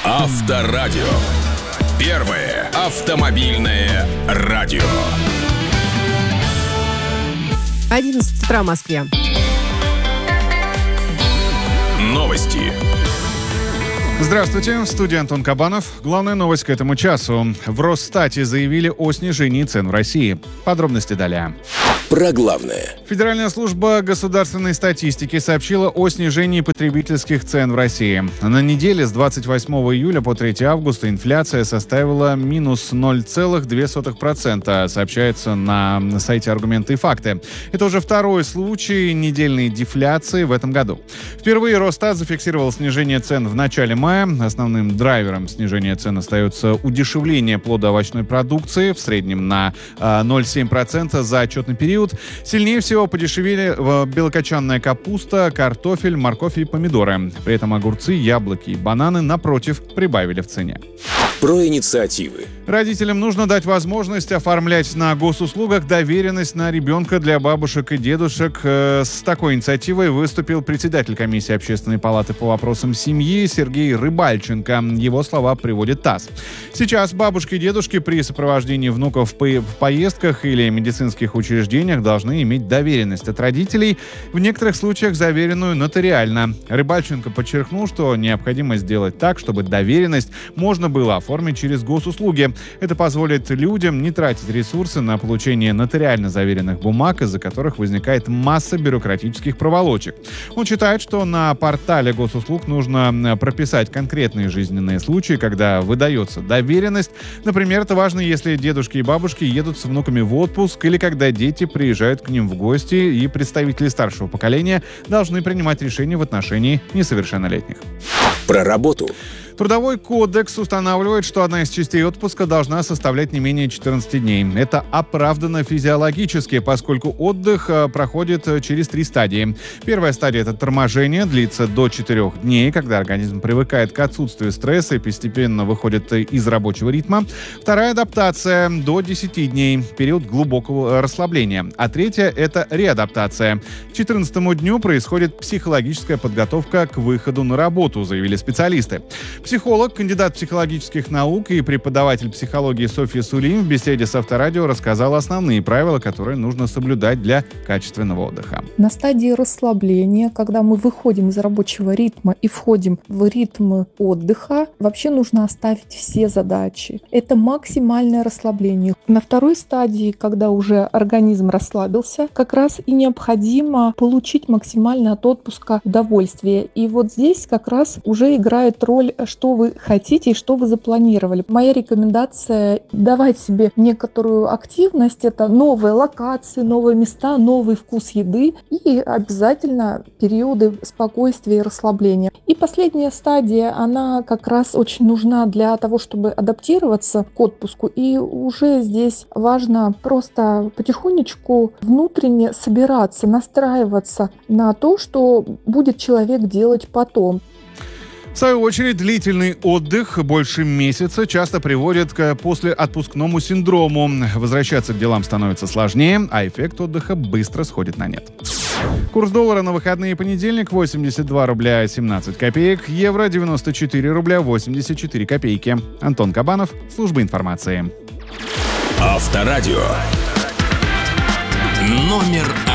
Авторадио. Первое автомобильное радио. 11 утра в Москве. Новости. Здравствуйте, в студии Антон Кабанов. Главная новость к этому часу. В Росстате заявили о снижении цен в России. Подробности далее. Про главное. Федеральная служба государственной статистики сообщила о снижении потребительских цен в России. На неделе с 28 июля по 3 августа инфляция составила минус 0,2%, сообщается на сайте «Аргументы и факты». Это уже второй случай недельной дефляции в этом году. Впервые Росстат зафиксировал снижение цен в начале мая. Основным драйвером снижения цен остается удешевление плодоовощной продукции в среднем на 0,7% за отчетный период. Сильнее всего подешевели белокочанная капуста, картофель, морковь и помидоры. При этом огурцы, яблоки и бананы, напротив, прибавили в цене. Про инициативы. Родителям нужно дать возможность оформлять на госуслугах доверенность на ребенка для бабушек и дедушек. С такой инициативой выступил председатель комиссии Общественной палаты по вопросам семьи Сергей Рыбальченко. Его слова приводит ТАСС. Сейчас бабушки и дедушки при сопровождении внуков в поездках или медицинских учреждениях должны иметь доверенность от родителей, в некоторых случаях заверенную нотариально. Рыбальченко подчеркнул, что необходимо сделать так, чтобы доверенность можно было оформить через госуслуги. Это позволит людям не тратить ресурсы на получение нотариально заверенных бумаг, из-за которых возникает масса бюрократических проволочек. Он считает, что на портале госуслуг нужно прописать конкретные жизненные случаи, когда выдается доверенность. Например, это важно, если дедушки и бабушки едут с внуками в отпуск или когда дети приезжают к ним в гости, и представители старшего поколения должны принимать решения в отношении несовершеннолетних. Про работу. Трудовой кодекс устанавливает, что одна из частей отпуска должна составлять не менее 14 дней. Это оправдано физиологически, поскольку отдых проходит через 3 стадии. Первая стадия – это торможение, длится до 4 дней, когда организм привыкает к отсутствию стресса и постепенно выходит из рабочего ритма. Вторая – адаптация до 10 дней, период глубокого расслабления. А третья – это реадаптация. К 14-му дню происходит психологическая подготовка к выходу на работу, заявили специалисты. Психолог, кандидат психологических наук и преподаватель психологии Софья Сулим в беседе с Авторадио рассказала основные правила, которые нужно соблюдать для качественного отдыха. На стадии расслабления, когда мы выходим из рабочего ритма и входим в ритм отдыха, вообще нужно оставить все задачи. Это максимальное расслабление. На второй стадии, когда уже организм расслабился, как раз и необходимо получить максимально от отпуска удовольствие. И вот здесь как раз уже играет роль, что вы хотите и что вы запланировали. Моя рекомендация – давать себе некоторую активность. Это новые локации, новые места, новый вкус еды и обязательно периоды спокойствия и расслабления. И последняя стадия, она как раз очень нужна для того, чтобы адаптироваться к отпуску. И уже здесь важно просто потихонечку внутренне собираться, настраиваться на то, что будет человек делать потом. В свою очередь, длительный отдых больше месяца часто приводит к послеотпускному синдрому. Возвращаться к делам становится сложнее, а эффект отдыха быстро сходит на нет. Курс доллара на выходные понедельник 82 рубля 17 копеек, евро 94 рубля 84 копейки. Антон Кабанов, служба информации. Авторадио. Номер 1.